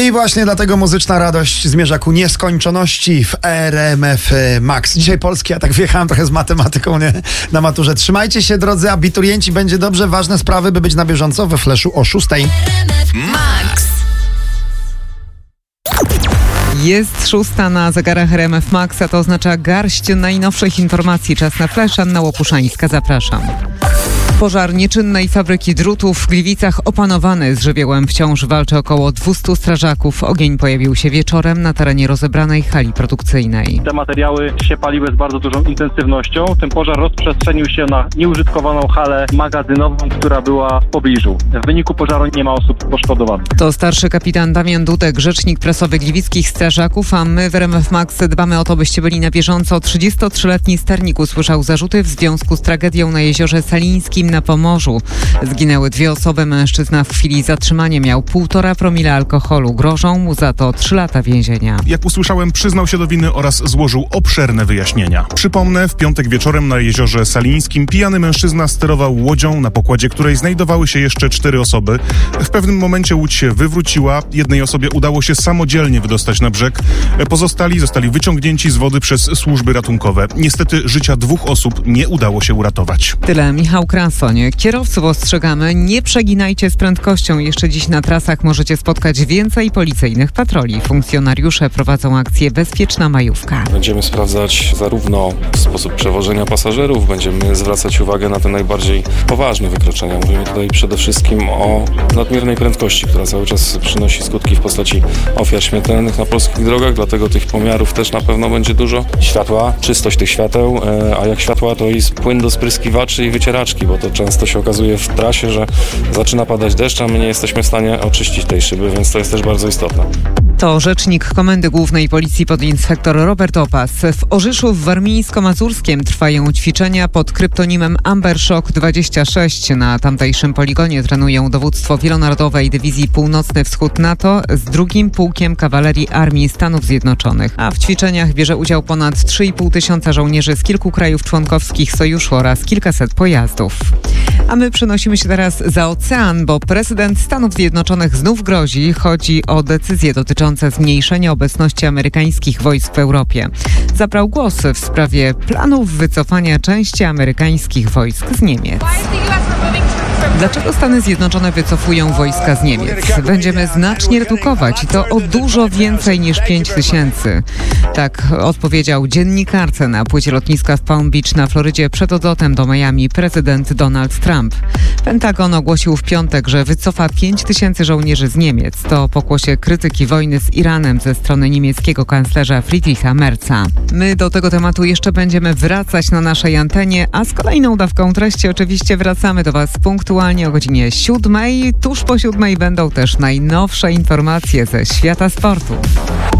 I właśnie dlatego muzyczna radość zmierza ku nieskończoności w RMF Max. Dzisiaj polski, ja tak wjechałem trochę z matematyką, nie? Na maturze. Trzymajcie się, drodzy abiturienci, będzie dobrze. Ważne sprawy, by być na bieżąco we Flashu o 6:00. Max. Jest 6:00 na zegarach RMF Max, a to oznacza garść najnowszych informacji. Czas na Flash. Anna Łopuszańska, zapraszam. Pożar nieczynnej fabryki drutów w Gliwicach opanowany. Z żywiołem wciąż walczy około 200 strażaków. Ogień pojawił się wieczorem na terenie rozebranej hali produkcyjnej. Te materiały się paliły z bardzo dużą intensywnością. Ten pożar rozprzestrzenił się na nieużytkowaną halę magazynową, która była w pobliżu. W wyniku pożaru nie ma osób poszkodowanych. To starszy kapitan Damian Dudek, rzecznik prasowy gliwickich strażaków, a my w RMF Max dbamy o to, byście byli na bieżąco. 33-letni sternik usłyszał zarzuty w związku z tragedią na jeziorze Salińskim na Pomorzu. Zginęły 2 osoby. Mężczyzna w chwili zatrzymania miał 1,5 promila alkoholu. Grożą mu za to 3 lata więzienia. Jak usłyszałem, przyznał się do winy oraz złożył obszerne wyjaśnienia. Przypomnę, w piątek wieczorem na jeziorze Salińskim pijany mężczyzna sterował łodzią, na pokładzie której znajdowały się jeszcze 4 osoby. W pewnym momencie łódź się wywróciła. Jednej osobie udało się samodzielnie wydostać na brzeg. Pozostali zostali wyciągnięci z wody przez służby ratunkowe. Niestety życia 2 osób nie udało się uratować. Tyle Michał Krasoń. Kierowców ostrzegamy, nie przeginajcie z prędkością. Jeszcze dziś na trasach możecie spotkać więcej policyjnych patroli. Funkcjonariusze prowadzą akcję Bezpieczna Majówka. Będziemy sprawdzać zarówno sposób przewożenia pasażerów, będziemy zwracać uwagę na te najbardziej poważne wykroczenia. Mówimy tutaj przede wszystkim o nadmiernej prędkości, która cały czas przynosi skutki w postaci ofiar śmiertelnych na polskich drogach, dlatego tych pomiarów też na pewno będzie dużo. Światła, czystość tych świateł, a jak światła to jest płyn do spryskiwaczy i wycieraczki, bo to często się okazuje w trasie, że zaczyna padać deszcz, a my nie jesteśmy w stanie oczyścić tej szyby, więc to jest też bardzo istotne. To rzecznik Komendy Głównej Policji podinspektor Robert Opas. W Orzyszu w Warmińsko-Mazurskiem trwają ćwiczenia pod kryptonimem Amber Shock 26. Na tamtejszym poligonie trenują dowództwo Wielonarodowej Dywizji Północny Wschód NATO z 2. Pułkiem Kawalerii Armii Stanów Zjednoczonych. A w ćwiczeniach bierze udział ponad 3,5 tysiąca żołnierzy z kilku krajów członkowskich Sojuszu oraz kilkaset pojazdów. A my przenosimy się teraz za ocean, bo prezydent Stanów Zjednoczonych znów grozi. Chodzi o decyzje dotyczące zmniejszenia obecności amerykańskich wojsk w Europie. Zabrał głos w sprawie planów wycofania części amerykańskich wojsk z Niemiec. Dlaczego Stany Zjednoczone wycofują wojska z Niemiec? Będziemy znacznie redukować i to o dużo więcej niż 5 tysięcy. Tak odpowiedział dziennikarce na płycie lotniska w Palm Beach na Florydzie przed odlotem do Miami prezydent Donald Trump. Pentagon ogłosił w piątek, że wycofa 5 tysięcy żołnierzy z Niemiec. To pokłosie krytyki wojny z Iranem ze strony niemieckiego kanclerza Friedricha Merza. My do tego tematu jeszcze będziemy wracać na naszej antenie, a z kolejną dawką treści oczywiście wracamy do Was punktualnie o godzinie 7. Tuż po 7 będą też najnowsze informacje ze świata sportu.